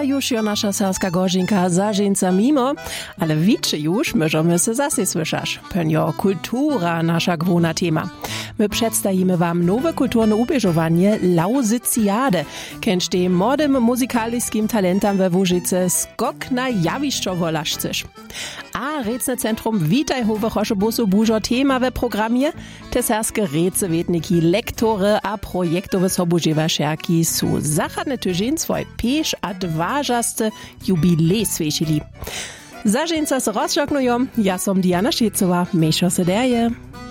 już jo nasza serska gorzynka zażeńca mimo, ale wiczy już możemy se zase słyszasz. Penjo kultura nasza główna tema. My przedstawimy wam nowe kulturne ubieżowanie Lausyciade, kęcz tym młodym muzykalskim talentam we Łużyce skok na jawiszczowo laszczysz. A Rätsne Centrum witaj howe Choszobusu bużo tema we programie, te serskie rätsewiedniki, lektory a projektowe sobużewaszerki su zachadne tydzień swoj piesz a dważaste jubilej swiecili. Zażeńca se rozszoknują, ja som Diana Šecova, mejšo se derje.